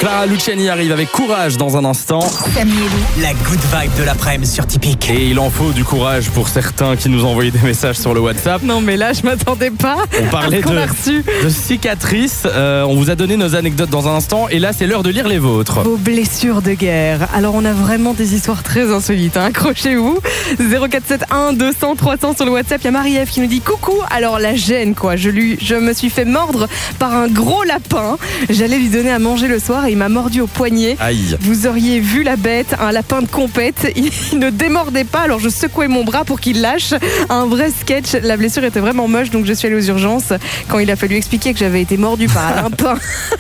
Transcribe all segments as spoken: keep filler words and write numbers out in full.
Clara Luciani arrive avec courage dans un instant. Samy et Lou, la good vibe de l'après-midi sur Typique. Et il en faut du courage pour certains qui nous ont envoyé des messages sur le WhatsApp. Non mais là je m'attendais pas. On parlait à ce qu'on de, a reçu. de cicatrices. Euh, on vous a donné nos anecdotes dans un instant. Et là c'est l'heure de lire les vôtres. Vos blessures de guerre. Alors on a vraiment des histoires très insolites, hein. Accrochez-vous. zéro quatre sept un deux cents trois cents sur le WhatsApp. Il y a Marie-Ève qui nous dit coucou. Alors la gêne quoi. Je, lui, je me suis fait mordre par un gros lapin. J'allais lui donner à manger le soir et il m'a mordu au poignet. Aïe. Vous auriez vu la bête, un lapin de compète. Il ne démordait pas, alors je secouais mon bras pour qu'il lâche. Un vrai sketch. La blessure était vraiment moche, donc je suis allée aux urgences quand il a fallu expliquer que j'avais été mordue par un lapin.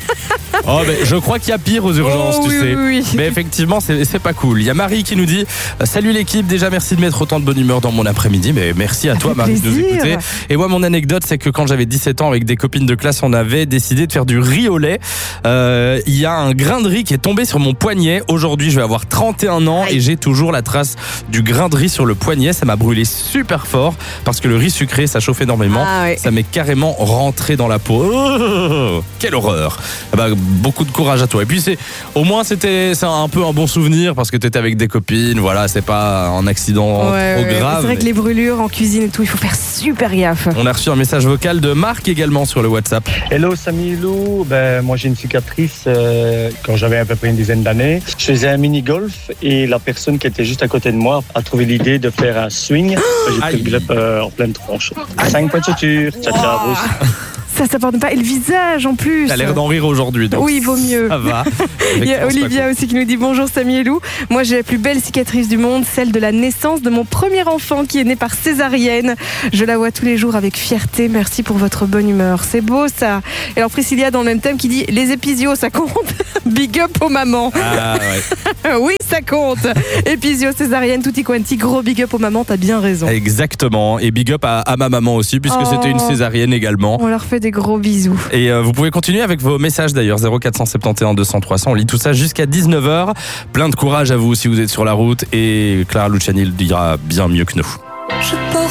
Oh, mais je crois qu'il y a pire aux urgences, Oh, tu oui, sais. oui, oui. Mais effectivement, c'est, c'est pas cool. Il y a Marie qui nous dit euh, salut l'équipe, déjà merci de mettre autant de bonne humeur dans mon après-midi. Mais merci à toi, fait Marie, de nous plaisir. écouter. Et moi, mon anecdote, c'est que quand j'avais dix-sept ans, avec des copines de classe, on avait décidé de faire du riz au lait. Euh, Il y a un grain de riz qui est tombé sur mon poignet. Aujourd'hui, je vais avoir trente et un ans et j'ai toujours la trace du grain de riz sur le poignet. Ça m'a brûlé super fort parce que le riz sucré, ça chauffe énormément. Ah ouais. Ça m'est carrément rentré dans la peau. Oh, quelle horreur. Eh ben, beaucoup de courage à toi. Et puis c'est, au moins c'était, c'est un peu un bon souvenir parce que t'étais avec des copines. Voilà, c'est pas un accident Ouais, trop ouais. grave. C'est vrai que les brûlures en cuisine et tout, il faut faire super gaffe. On a reçu un message vocal de Marc également sur le WhatsApp. Hello Samy et Lou, ben, moi j'ai une cicatrice euh, quand j'avais à peu près une dizaine d'années. Je faisais un mini-golf et la personne qui était juste à côté de moi a trouvé l'idée de faire un swing. J'ai pris le glep euh, en pleine tronche. Cinq points de suture. Ciao, ciao à vous. Ça, ça porte pas. Et le visage en plus. T'as l'air d'en rire aujourd'hui. Donc Oui, il vaut mieux. Ça va. Il y a Effectivement, c'est pas Olivia cool. aussi qui nous dit bonjour Samy et Lou. Moi j'ai la plus belle cicatrice du monde, celle de la naissance de mon premier enfant qui est né par césarienne. Je la vois tous les jours avec fierté. Merci pour votre bonne humeur. C'est beau ça. Et alors Priscilla dans le même thème qui dit les épisios ça compte. Big up aux mamans. Ah ouais. Oui ça compte. Épisio, césarienne, tutti quanti, gros big up aux mamans, t'as bien raison. Exactement. Et big up à, à ma maman aussi puisque Oh. c'était une césarienne également. On leur fait des gros bisous. Et euh, vous pouvez continuer avec vos messages d'ailleurs, zéro quatre cent soixante et onze deux cents trois cents. On lit tout ça jusqu'à dix-neuf heures. Plein de courage à vous si vous êtes sur la route. Et Clara Luciani le dira bien mieux que nous. Je porte